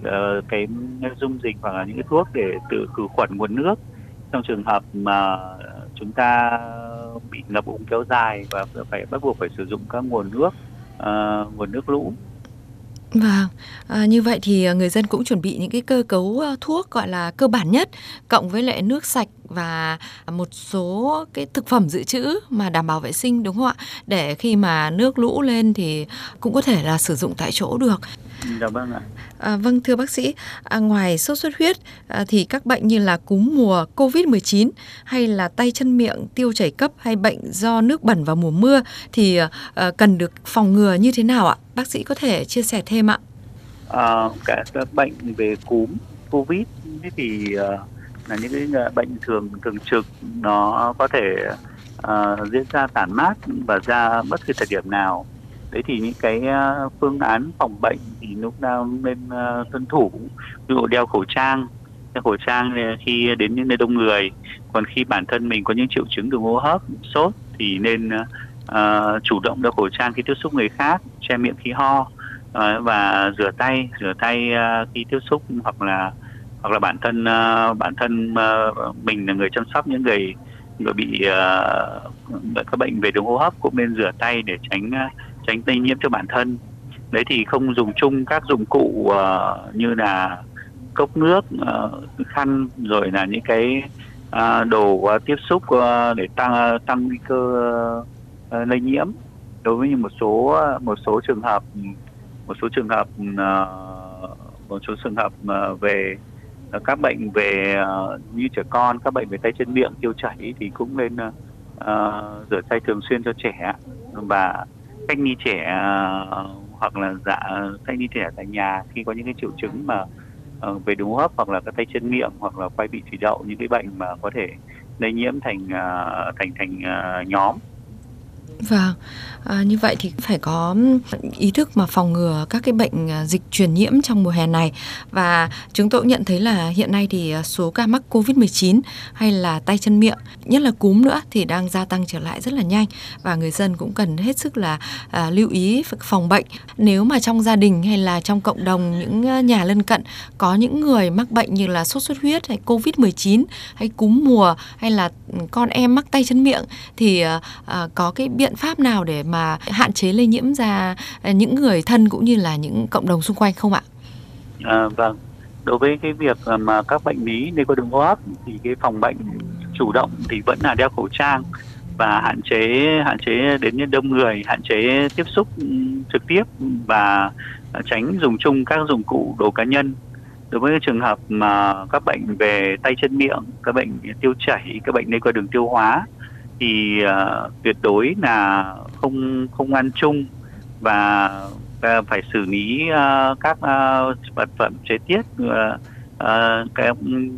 cái dung dịch hoặc là những cái thuốc để tự khử khuẩn nguồn nước trong trường hợp mà chúng ta bị ngập úng kéo dài và bắt buộc phải sử dụng các nguồn nước lũ. Vâng, như vậy thì người dân cũng chuẩn bị những cái cơ cấu thuốc gọi là cơ bản nhất, cộng với lại nước sạch và một số cái thực phẩm dự trữ mà đảm bảo vệ sinh, đúng không ạ? Để khi mà nước lũ lên thì cũng có thể là sử dụng tại chỗ được. Dạ vâng ạ. Vâng, thưa bác sĩ, ngoài sốt xuất huyết thì các bệnh như là cúm mùa, COVID-19 hay là tay chân miệng, tiêu chảy cấp hay bệnh do nước bẩn vào mùa mưa thì cần được phòng ngừa như thế nào ạ? Bác sĩ có thể chia sẻ thêm ạ? Các bệnh về cúm, COVID thì là những cái bệnh thường trực, nó có thể diễn ra tản mát và ra bất kỳ thời điểm nào. Đấy thì những cái phương án phòng bệnh thì lúc nào nên tuân thủ, ví dụ đeo khẩu trang khi đến những nơi đông người. Còn khi bản thân mình có những triệu chứng đường hô hấp, sốt thì nên chủ động đeo khẩu trang khi tiếp xúc người khác, che miệng khi ho, và rửa tay khi tiếp xúc, hoặc là bản thân mình là người chăm sóc những người bị các bệnh về đường hô hấp cũng nên rửa tay để tránh lây nhiễm cho bản thân. Đấy thì không dùng chung các dụng cụ như là cốc nước, khăn, rồi là những cái đồ tiếp xúc để tăng nguy cơ lây nhiễm. Đối với một số trường hợp về các bệnh về như trẻ con, các bệnh về tay chân miệng, tiêu chảy thì cũng nên rửa tay thường xuyên cho trẻ, và cách ly trẻ hoặc là cách ly trẻ tại nhà khi có những cái triệu chứng mà về đường hô hấp hoặc là các tay chân miệng hoặc là quai bị thủy đậu, những cái bệnh mà có thể lây nhiễm thành nhóm. Vâng, như vậy thì phải có ý thức mà phòng ngừa các cái bệnh dịch truyền nhiễm trong mùa hè này. Và chúng tôi cũng nhận thấy là hiện nay thì số ca mắc COVID-19 hay là tay chân miệng, nhất là cúm nữa thì đang gia tăng trở lại rất là nhanh. Và người dân cũng cần hết sức là lưu ý phòng bệnh. Nếu mà trong gia đình hay là trong cộng đồng, những nhà lân cận có những người mắc bệnh như là sốt xuất huyết hay COVID-19 hay cúm mùa hay là con em mắc tay chân miệng thì có cái biện pháp nào để mà hạn chế lây nhiễm ra những người thân cũng như là những cộng đồng xung quanh không ạ? Vâng, đối với cái việc mà các bệnh lý liên quan đường hô hấp thì cái phòng bệnh chủ động thì vẫn là đeo khẩu trang và hạn chế đến những đông người, hạn chế tiếp xúc trực tiếp và tránh dùng chung các dụng cụ đồ cá nhân. Đối với trường hợp mà các bệnh về tay chân miệng, các bệnh tiêu chảy, các bệnh liên quan đường tiêu hóa thì tuyệt đối là không ăn chung và phải xử lý các vật phẩm chế tiết, các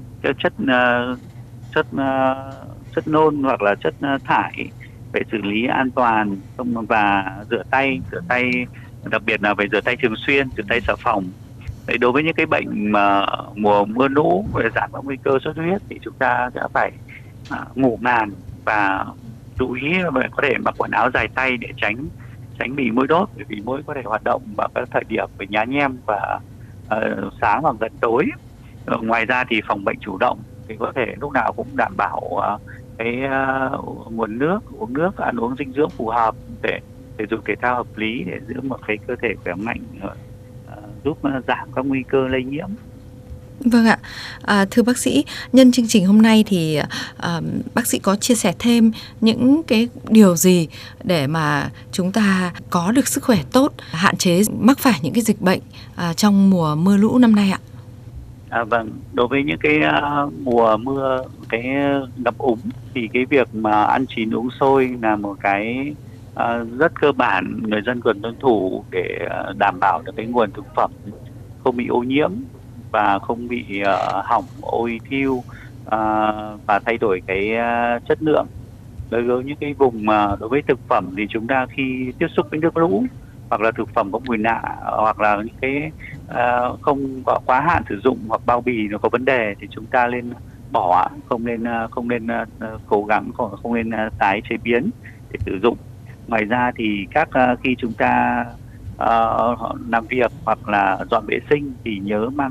chất nôn hoặc là chất thải, phải xử lý an toàn và rửa tay, đặc biệt là phải rửa tay thường xuyên, rửa tay xà phòng. Đấy, đối với những cái bệnh mà mùa mưa lũ về giảm các nguy cơ sốt xuất huyết thì chúng ta sẽ phải ngủ màn và chú ý có thể mặc quần áo dài tay để tránh bị muỗi đốt, bởi vì muỗi có thể hoạt động vào các thời điểm về nhá nhem và sáng hoặc gần tối. Ngoài ra thì phòng bệnh chủ động thì có thể lúc nào cũng đảm bảo cái nguồn nước, uống nước, ăn uống dinh dưỡng phù hợp, để thể dục thể thao hợp lý để giữ một cái cơ thể khỏe mạnh, giúp giảm các nguy cơ lây nhiễm. Vâng ạ. Thưa bác sĩ, nhân chương trình hôm nay thì bác sĩ có chia sẻ thêm những cái điều gì để mà chúng ta có được sức khỏe tốt, hạn chế mắc phải những cái dịch bệnh trong mùa mưa lũ năm nay ạ? Vâng, đối với những cái mùa mưa, cái ngập úng thì cái việc mà ăn chín uống sôi là một cái rất cơ bản, người dân cần tuân thủ để đảm bảo được cái nguồn thực phẩm không bị ô nhiễm và không bị hỏng, ôi thiu, và thay đổi cái chất lượng. Đối với những cái vùng mà đối với thực phẩm thì chúng ta khi tiếp xúc với nước lũ hoặc là thực phẩm có mùi lạ hoặc là những cái không có quá hạn sử dụng hoặc bao bì nó có vấn đề thì chúng ta nên bỏ, không nên cố gắng, không nên tái chế biến để sử dụng. Ngoài ra thì khi chúng ta làm việc hoặc là dọn vệ sinh thì nhớ mang